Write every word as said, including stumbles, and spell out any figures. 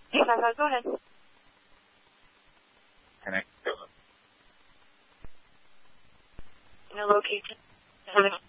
Hey, Five, go ahead. Connect. In a location.